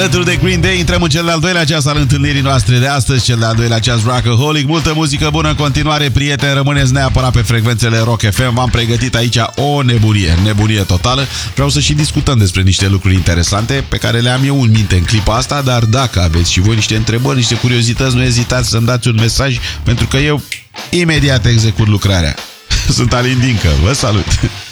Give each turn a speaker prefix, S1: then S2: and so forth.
S1: Alături de Green Day intrăm în cel de-al doilea ceas al întâlnirii noastre de astăzi, cel de-al doilea ceas Rockaholic. Multă muzică bună în continuare, prieteni, rămâneți neapărat pe frecvențele Rock FM. V-am pregătit aici o nebunie totală. Vreau să și discutăm despre niște lucruri interesante pe care le am eu în minte în clipa asta, dar dacă aveți și voi niște întrebări, niște curiozități, nu ezitați să-mi dați un mesaj, pentru că eu imediat execut lucrarea. Sunt Alin Dincă, vă salut!